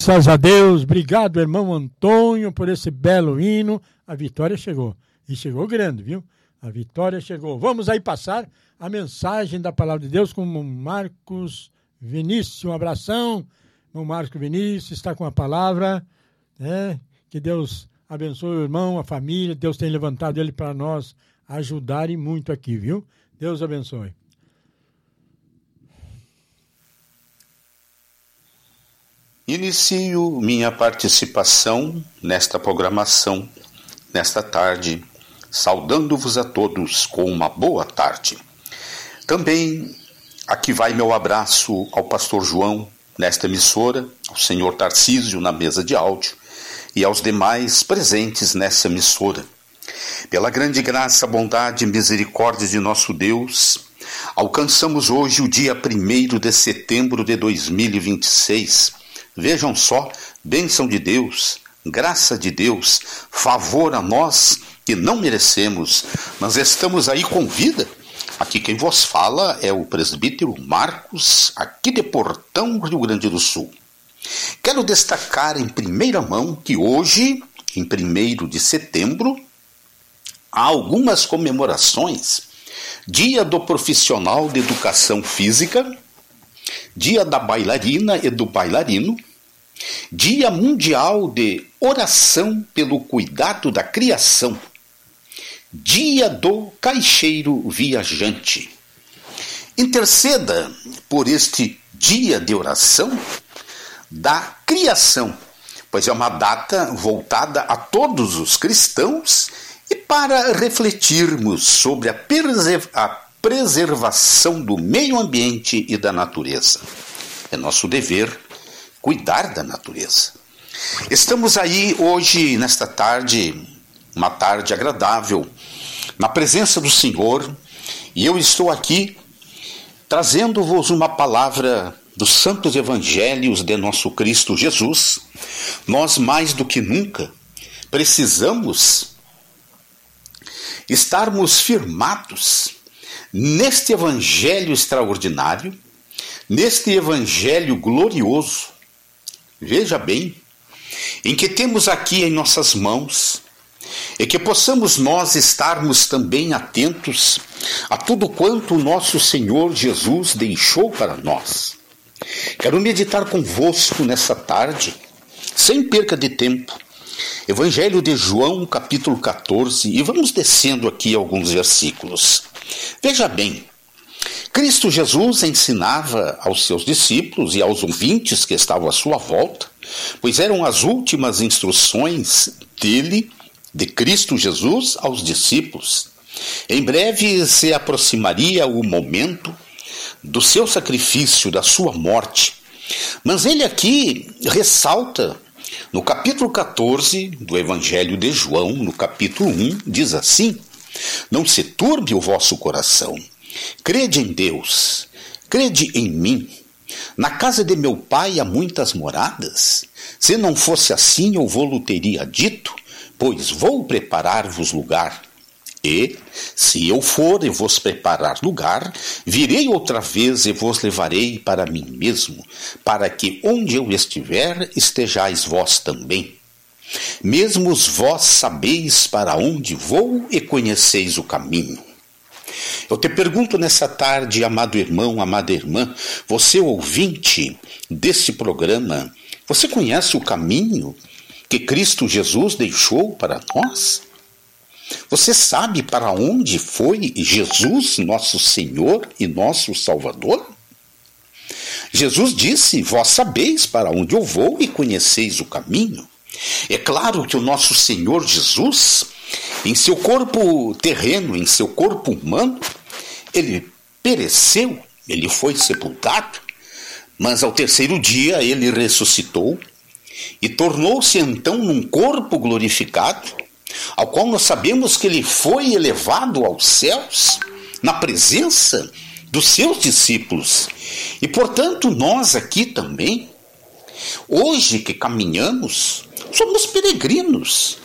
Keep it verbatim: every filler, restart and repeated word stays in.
Graças a Deus, obrigado, irmão Antônio, por esse belo hino. A vitória chegou, e chegou grande, viu? A vitória chegou. Vamos aí passar a mensagem da Palavra de Deus com o Marcos Vinícius. Um abração, irmão Marcos Vinícius, está com a palavra, né? Que Deus abençoe o irmão, a família. Deus tem levantado ele para nós ajudarem muito aqui, viu? Deus abençoe. Inicio minha participação nesta programação, nesta tarde, saudando-vos a todos com uma boa tarde. Também aqui vai meu abraço ao pastor João, nesta emissora, ao senhor Tarcísio na mesa de áudio e aos demais presentes nessa emissora. Pela grande graça, bondade e misericórdia de nosso Deus, alcançamos hoje o dia primeiro de setembro de dois mil e vinte e seis. Vejam só, bênção de Deus, graça de Deus, favor a nós que não merecemos, mas estamos aí com vida. Aqui quem vos fala é o presbítero Marcos, aqui de Portão, Rio Grande do Sul. Quero destacar em primeira mão que hoje, em primeiro de setembro, há algumas comemorações. Dia do Profissional de Educação Física, Dia da Bailarina e do Bailarino, Dia Mundial de Oração pelo Cuidado da Criação, Dia do Caixeiro Viajante. Interceda por este dia de oração da criação, pois é uma data voltada a todos os cristãos e para refletirmos sobre a, preserv- a preservação do meio ambiente e da natureza. É nosso dever cuidar da natureza. Estamos aí hoje, nesta tarde, uma tarde agradável, na presença do Senhor, e eu estou aqui trazendo-vos uma palavra dos santos evangelhos de nosso Cristo Jesus. Nós, mais do que nunca, precisamos estarmos firmados neste evangelho extraordinário, neste evangelho glorioso. Veja bem, em que temos aqui em nossas mãos, e que possamos nós estarmos também atentos a tudo quanto o nosso Senhor Jesus deixou para nós. Quero meditar convosco nessa tarde, sem perca de tempo, Evangelho de João, capítulo catorze, e vamos descendo aqui alguns versículos. Veja bem, Cristo Jesus ensinava aos seus discípulos e aos ouvintes que estavam à sua volta, pois eram as últimas instruções dele, de Cristo Jesus, aos discípulos. Em breve se aproximaria o momento do seu sacrifício, da sua morte. Mas ele aqui ressalta, no capítulo catorze do Evangelho de João, no capítulo um, diz assim: não se turbe o vosso coração, crede em Deus, crede em mim. Na casa de meu pai há muitas moradas. Se não fosse assim, eu vou-lo teria dito, pois vou preparar-vos lugar. E, se eu for e vos preparar lugar, virei outra vez e vos levarei para mim mesmo, para que onde eu estiver, estejais vós também. Mesmo vós sabeis para onde vou e conheceis o caminho. Eu te pergunto nessa tarde, amado irmão, amada irmã, você ouvinte desse programa, você conhece o caminho que Cristo Jesus deixou para nós? Você sabe para onde foi Jesus, nosso Senhor e nosso Salvador? Jesus disse: vós sabeis para onde eu vou e conheceis o caminho. É claro que o nosso Senhor Jesus, em seu corpo terreno, em seu corpo humano, ele pereceu, ele foi sepultado, mas ao terceiro dia ele ressuscitou e tornou-se então num corpo glorificado, ao qual nós sabemos que ele foi elevado aos céus, na presença dos seus discípulos. E portanto nós aqui também, hoje que caminhamos, somos peregrinos,